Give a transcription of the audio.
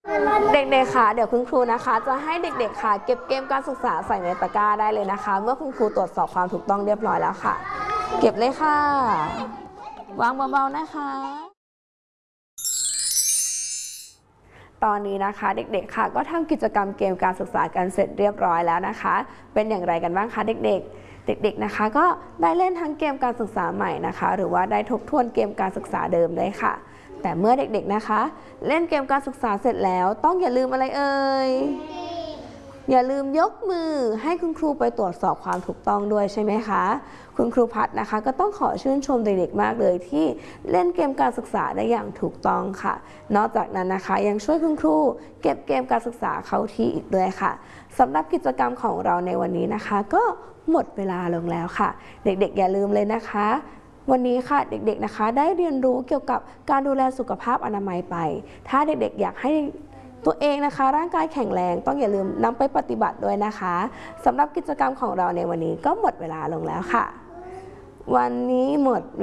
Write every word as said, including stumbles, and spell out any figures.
เด็กๆค่ะเดี๋ยวคุณครูนะคะจะให้เด็กๆค่ะเก็บเกมการศึกษาใส่ในตะกร้าได้เลยนะคะเมื่อคุณครูตรวจสอบความถูกต้องเรียบร้อยแล้วค่ะเก็บเลยค่ะวางเบาๆนะคะตอนนี้นะคะเด็กๆค่ะก็ทำกิจกรรมเกมการศึกษากันเสร็จเรียบร้อยแล้วนะคะเป็นอย่างไรกันบ้างคะเด็กๆเด็กๆนะคะก็ได้เล่นทั้งเกมการศึกษาใหม่นะคะหรือว่าได้ทบทวนเกมการศึกษาเดิมเลยค่ะแต่เมื่อเด็กๆนะคะเล่นเกมการศึกษาเสร็จแล้วต้องอย่าลืมอะไรเอ่ยอย่าลืมยกมือให้คุณครูไปตรวจสอบความถูกต้องด้วยใช่ไหมคะคุณครูพัฒน์นะคะก็ต้องขอชื่นชมเด็กๆมากเลยที่เล่นเกมการศึกษาได้อย่างถูกต้องค่ะนอกจากนั้นนะคะยังช่วยคุณครูเก็บเกมการศึกษาเข้าที่อีกด้วยค่ะสำหรับกิจกรรมของเราในวันนี้นะคะก็หมดเวลาลงแล้วค่ะเด็กๆอย่าลืมเลยนะคะวันนี้ค่ะเด็กๆนะคะได้เรียนรู้เกี่ยวกับการดูแลสุขภาพอนามัยไปถ้าเด็กๆอยากให้ตัวเองนะคะร่างกายแข็งแรงต้องอย่าลืมนำไปปฏิบัติด้วยนะคะสำหรับกิจกรรมของเราในวันนี้ก็หมดเวลาลงแล้วค่ะวันนี้หมด